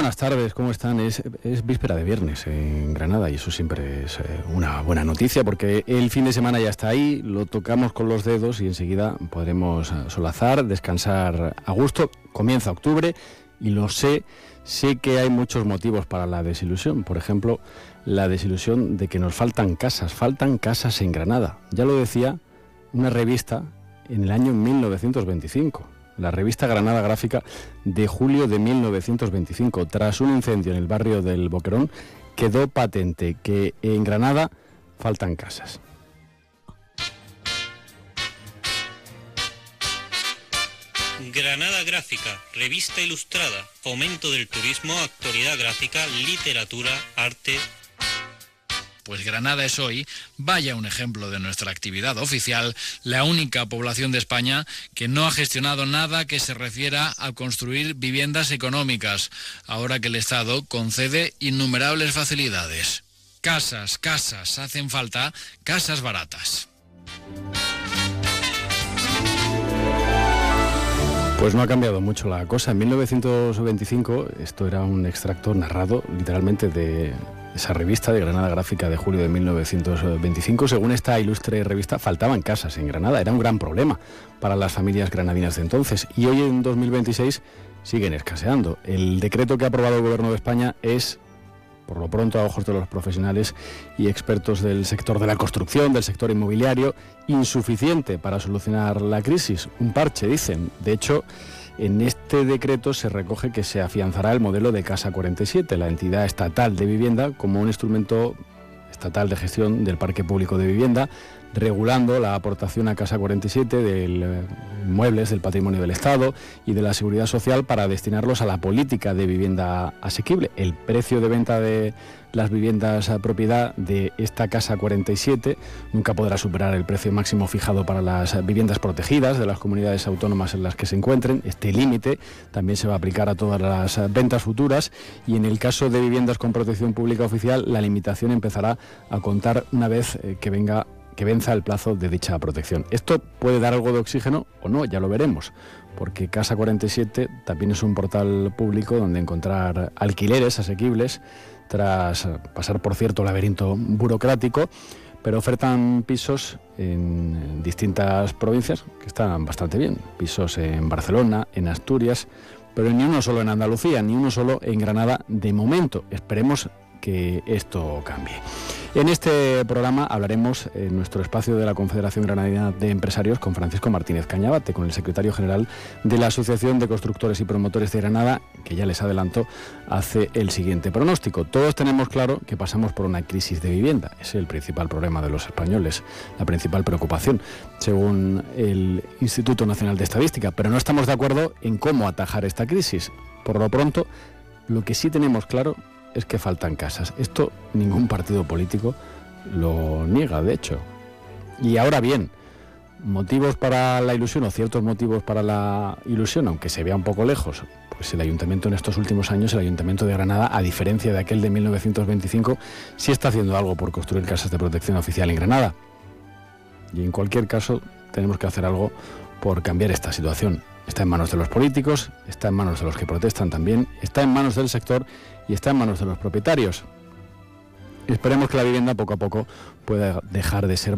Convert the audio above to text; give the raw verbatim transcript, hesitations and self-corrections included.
buenas tardes, ¿cómo están? Es, es víspera de viernes en Granada y eso siempre es eh, una buena noticia porque el fin de semana ya está ahí, lo tocamos con los dedos y enseguida podremos solazar, descansar a gusto. Comienza octubre y lo sé, sé que hay muchos motivos para la desilusión. Por ejemplo, la desilusión de que nos faltan casas, faltan casas en Granada. Ya lo decía una revista en el año mil novecientos veinticinco. La revista Granada Gráfica de julio de mil novecientos veinticinco. Tras un incendio en el barrio del Boquerón, quedó patente que en Granada faltan casas. Granada Gráfica, revista ilustrada, fomento del turismo, actualidad gráfica, literatura, arte. Pues Granada es hoy, vaya un ejemplo de nuestra actividad oficial, la única población de España que no ha gestionado nada que se refiera a construir viviendas económicas, ahora que el Estado concede innumerables facilidades. Casas, casas, hacen falta casas baratas. Pues no ha cambiado mucho la cosa. En mil novecientos veinticinco, esto era un extracto narrado literalmente de esa revista de Granada Gráfica de julio de mil novecientos veinticinco. Según esta ilustre revista, faltaban casas en Granada. Era un gran problema para las familias granadinas de entonces. Y hoy, en dos mil veintiséis, siguen escaseando. El decreto que ha aprobado el Gobierno de España es, por lo pronto, a ojos de los profesionales y expertos del sector de la construcción, del sector inmobiliario, insuficiente para solucionar la crisis. Un parche, dicen. De hecho, en este decreto se recoge que se afianzará el modelo de Casa cuarenta y siete, la entidad estatal de vivienda, como un instrumento estatal de gestión del parque público de vivienda, regulando la aportación a Casa cuarenta y siete de inmuebles del patrimonio del Estado y de la Seguridad Social para destinarlos a la política de vivienda asequible. El precio de venta de las viviendas a propiedad de esta Casa cuarenta y siete nunca podrá superar el precio máximo fijado para las viviendas protegidas de las comunidades autónomas en las que se encuentren. Este límite también se va a aplicar a todas las ventas futuras y en el caso de viviendas con protección pública oficial, la limitación empezará a contar una vez que venga que venza el plazo de dicha protección. Esto puede dar algo de oxígeno o no, ya lo veremos, porque Casa cuarenta y siete también es un portal público donde encontrar alquileres asequibles tras pasar por cierto laberinto burocrático, pero ofertan pisos en distintas provincias que están bastante bien, pisos en Barcelona, en Asturias, pero ni uno solo en Andalucía, ni uno solo en Granada de momento. Esperemos que esto cambie. En este programa hablaremos en nuestro espacio de la Confederación Granadina de Empresarios con Francisco Martínez Cañabate, con el secretario general de la Asociación de Constructores y Promotores de Granada, que ya les adelanto, hace el siguiente pronóstico. Todos tenemos claro que pasamos por una crisis de vivienda. Es el principal problema de los españoles, la principal preocupación, según el Instituto Nacional de Estadística, pero no estamos de acuerdo en cómo atajar esta crisis. Por lo pronto, lo que sí tenemos claro es que faltan casas. Esto ningún partido político lo niega, de hecho. Y ahora bien, motivos para la ilusión o ciertos motivos para la ilusión, aunque se vea un poco lejos, pues el Ayuntamiento en estos últimos años, el Ayuntamiento de Granada, a diferencia de aquel de mil novecientos veinticinco, sí está haciendo algo por construir casas de protección oficial en Granada. Y en cualquier caso, tenemos que hacer algo por cambiar esta situación. Está en manos de los políticos, está en manos de los que protestan también, está en manos del sector y está en manos de los propietarios. Esperemos que la vivienda poco a poco pueda dejar de ser